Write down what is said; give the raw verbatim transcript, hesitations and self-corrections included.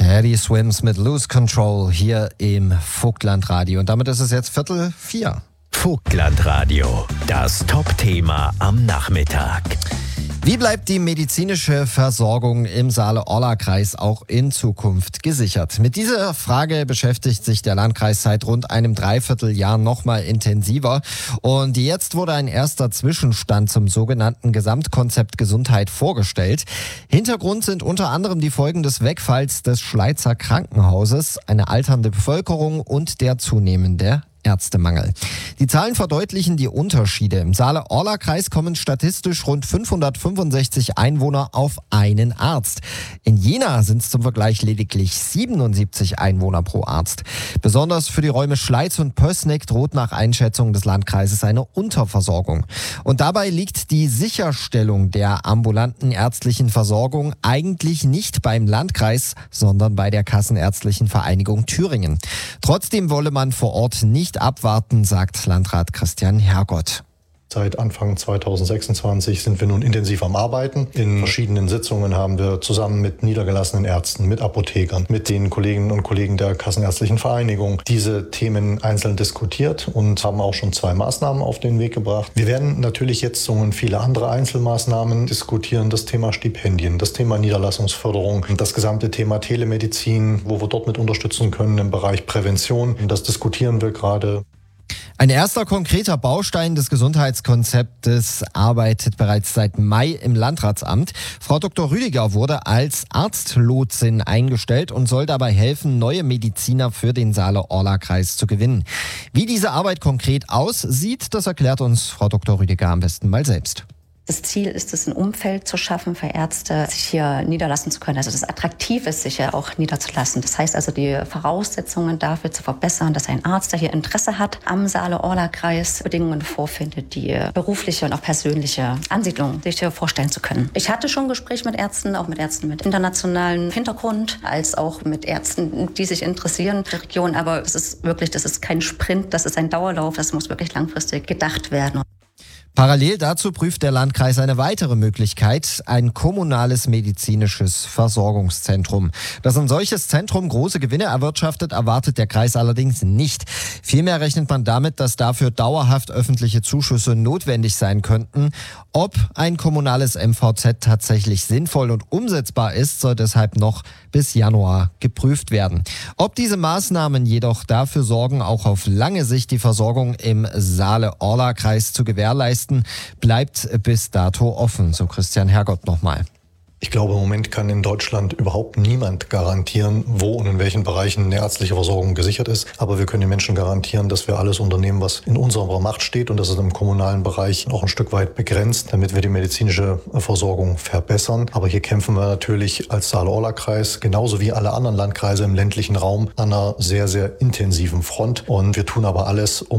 Teddy Swims mit Lose Control hier im Vogtlandradio. Und damit ist es jetzt Viertel vier. Vogtlandradio, das Top-Thema am Nachmittag. Wie bleibt die medizinische Versorgung im Saale-Orla-Kreis auch in Zukunft gesichert? Mit dieser Frage beschäftigt sich der Landkreis seit rund einem Dreivierteljahr nochmal intensiver. Und jetzt wurde ein erster Zwischenstand zum sogenannten Gesamtkonzept Gesundheit vorgestellt. Hintergrund sind unter anderem die Folgen des Wegfalls des Schleizer Krankenhauses, eine alternde Bevölkerung und der zunehmende Ärztemangel. Die Zahlen verdeutlichen die Unterschiede. Im Saale-Orla-Kreis kommen statistisch rund fünfhundertfünfundsechzig Einwohner auf einen Arzt. In Jena sind es zum Vergleich lediglich siebenundsiebzig Einwohner pro Arzt. Besonders für die Räume Schleiz und Pößneck droht nach Einschätzung des Landkreises eine Unterversorgung. Und dabei liegt die Sicherstellung der ambulanten ärztlichen Versorgung eigentlich nicht beim Landkreis, sondern bei der Kassenärztlichen Vereinigung Thüringen. Trotzdem wolle man vor Ort nicht abwarten, sagt Landrat Christian Hergott. Seit Anfang zweitausendsechsundzwanzig sind wir nun intensiv am Arbeiten. In verschiedenen Sitzungen haben wir zusammen mit niedergelassenen Ärzten, mit Apothekern, mit den Kolleginnen und Kollegen der Kassenärztlichen Vereinigung diese Themen einzeln diskutiert und haben auch schon zwei Maßnahmen auf den Weg gebracht. Wir werden natürlich jetzt so und viele andere Einzelmaßnahmen diskutieren. Das Thema Stipendien, das Thema Niederlassungsförderung, das gesamte Thema Telemedizin, wo wir dort mit unterstützen können im Bereich Prävention. Das diskutieren wir gerade. Ein erster konkreter Baustein des Gesundheitskonzeptes arbeitet bereits seit Mai im Landratsamt. Frau Doktor Rüdiger wurde als Arztlotsin eingestellt und soll dabei helfen, neue Mediziner für den Saale-Orla-Kreis zu gewinnen. Wie diese Arbeit konkret aussieht, das erklärt uns Frau Doktor Rüdiger am besten mal selbst. Das Ziel ist es, ein Umfeld zu schaffen für Ärzte, sich hier niederlassen zu können. Also das attraktiv ist, sich hier auch niederzulassen. Das heißt also, die Voraussetzungen dafür zu verbessern, dass ein Arzt, der hier Interesse hat, am Saale-Orla-Kreis Bedingungen vorfindet, die berufliche und auch persönliche Ansiedlung sich hier vorstellen zu können. Ich hatte schon Gespräche mit Ärzten, auch mit Ärzten mit internationalem Hintergrund, als auch mit Ärzten, die sich interessieren für die Region. Aber es ist wirklich, das ist kein Sprint, das ist ein Dauerlauf, das muss wirklich langfristig gedacht werden. Parallel dazu prüft der Landkreis eine weitere Möglichkeit, ein kommunales medizinisches Versorgungszentrum. Dass ein solches Zentrum große Gewinne erwirtschaftet, erwartet der Kreis allerdings nicht. Vielmehr rechnet man damit, dass dafür dauerhaft öffentliche Zuschüsse notwendig sein könnten. Ob ein kommunales M V Z tatsächlich sinnvoll und umsetzbar ist, soll deshalb noch bis Januar geprüft werden. Ob diese Maßnahmen jedoch dafür sorgen, auch auf lange Sicht die Versorgung im Saale-Orla-Kreis zu gewährleisten, bleibt bis dato offen, so Christian Hergott nochmal. Ich glaube, im Moment kann in Deutschland überhaupt niemand garantieren, wo und in welchen Bereichen eine ärztliche Versorgung gesichert ist. Aber wir können den Menschen garantieren, dass wir alles unternehmen, was in unserer Macht steht. Und das ist im kommunalen Bereich auch ein Stück weit begrenzt, damit wir die medizinische Versorgung verbessern. Aber hier kämpfen wir natürlich als Saale-Orla-Kreis, genauso wie alle anderen Landkreise im ländlichen Raum, an einer sehr, sehr intensiven Front. Und wir tun aber alles, um